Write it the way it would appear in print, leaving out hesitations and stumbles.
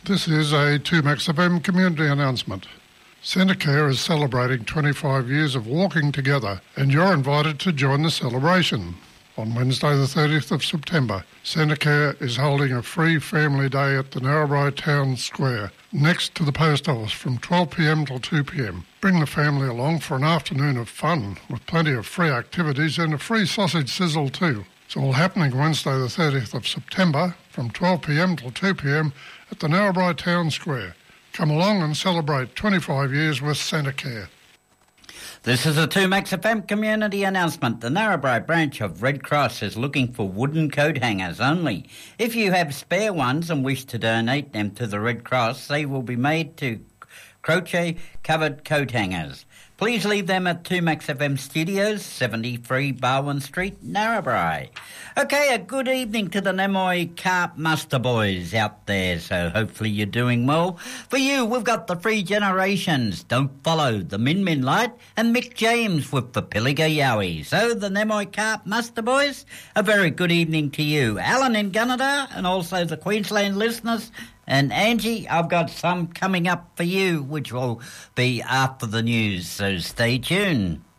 This is a 2Max FM community announcement. Centacare is celebrating 25 years of walking together, and you're invited to join the celebration. On Wednesday the 30th of September, Centacare is holding a free family day at the Narrabri Town Square, next to the post office from 12pm till 2pm. Bring the family along for an afternoon of fun with plenty of free activities and a free sausage sizzle too. It's all happening Wednesday the 30th of September from 12pm till 2pm at the Narrabri Town Square. Come along and celebrate 25 years with Centacare. This is a 2Max FM community announcement. The Narrabri branch of Red Cross is looking for wooden coat hangers only. If you have spare ones and wish to donate them to the Red Cross, they will be made to crochet-covered coat hangers. Please leave them at 2Max FM Studios, 73 Barwon Street, Narrabri. Okay, a good evening to the Namoi Carp Muster boys out there, so hopefully you're doing well. For you, we've got the Three Generations, Don't Follow, the Min Min Light, and Mick James with the Pilliga Yowie. So the Namoi Carp Muster boys, a very good evening to you. Alan in Gunnedah, and also the Queensland listeners. And Angie, I've got some coming up for you, which will be after the news, so stay tuned.